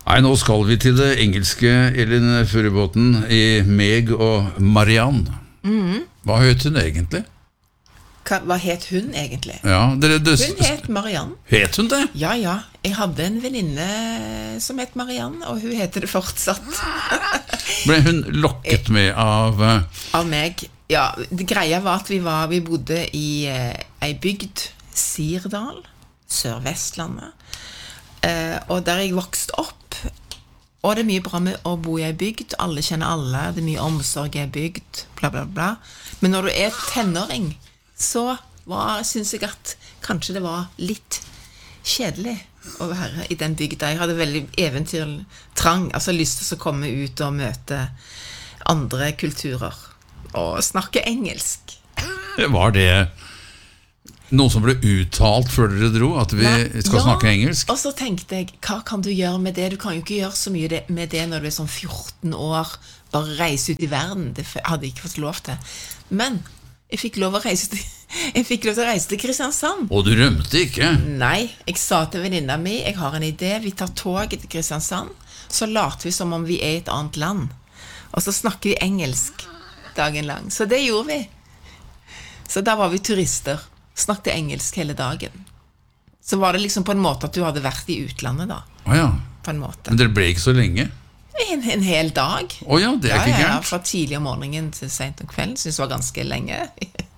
Nei, nå skal vi til det engelske, Elin Furubotn, I Meg og Marianne. Hva het hun egentlig? Hva het hun egentlig? Ja, Hun het Marianne. Het hun det? Ja, ja. Jeg hadde en venninne som het Marianne, og hun heter det fortsatt. Ble hun lokket med av Av meg. Ja, det greia var at vi bodde I ei bygd, Sirdal, Sør-Vestlandet, og der jeg vokste opp. Og det mye bra med å bo I ei bygd, alle kjenner alle, det mye omsorg I ei bygd, bla bla bla. Men når du tenåring, så synes jeg at kanskje det var litt kjedelig å være I den bygda. Jeg hadde veldig eventyrtrang, altså lyst til å komme ut og møte andre kulturer, og snakke engelsk. Var det noe som ble uttalt før dere dro, at vi skal snakke engelsk? Og så tenkte jeg, hva kan du gjøre med det? Du kan jo ikke gjøre så mye med det når du sånn 14 år, bare reise ut I verden. Det hadde jeg ikke fått lov til. Men jeg fikk lov til å reise til Kristiansand. Og du rømte ikke? Nei, jeg sa til venninna mi, jeg har en idé, vi tar toget til Kristiansand, så later vi som om vi I et annet land. Og så snakker vi engelsk dagen lang. Så det gjorde vi. Så da var vi turister. Snakket engelsk hele dagen. Så var det liksom på en måte at du hadde vært I utlandet da. Ja. På en måte. Men dere ble ikke så lenge? En hel dag. Ja, det ikke gærent. Ja, fra tidlig om morgenen til sent om kvelden. Synes det var ganske lenge.